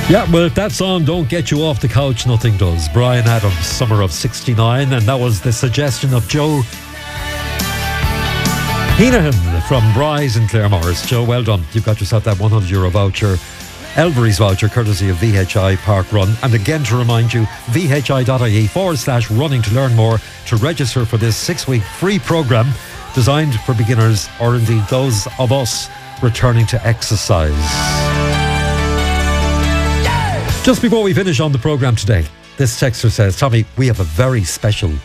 Yeah, well, if that song don't get you off the couch, nothing does. Bryan Adams, Summer of 69, and that was the suggestion of Joe Heenan from Bryce in Claremorris. Joe, well done. You've got yourself that €100 voucher, Elvery's voucher, courtesy of VHI Park Run. And again, to remind you, vhi.ie/running to learn more, to register for this 6-week free programme designed for beginners, or indeed those of us returning to exercise. Just before we finish on the programme today, this texter says, Tommy, we have a very special